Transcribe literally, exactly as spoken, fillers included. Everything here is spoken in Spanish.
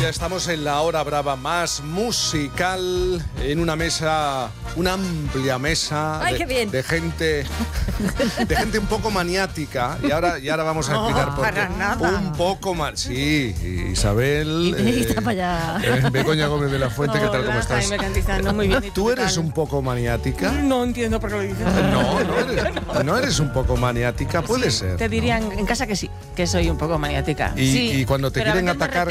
ya estamos en la hora brava más musical, en una mesa, una amplia mesa. Ay, de, qué bien. de gente, de gente un poco maniática. Y ahora, y ahora vamos a explicar No, por qué. para nada. Un poco más. Sí, Isabel. Y- y está para allá. eh, Begoña Gómez de la Fuente, ¿qué tal? Hola, ¿Cómo estás? Jaime Cantizano, muy bien. ¿Y ¿Tú qué eres tal? un poco maniática? No entiendo por qué lo dices. No, no eres, no eres un poco maniática, puede Sí, ser. Te ¿no? dirían en casa que sí, que soy un poco maniática. Y, Sí, y cuando te pero a quieren veces me atacar,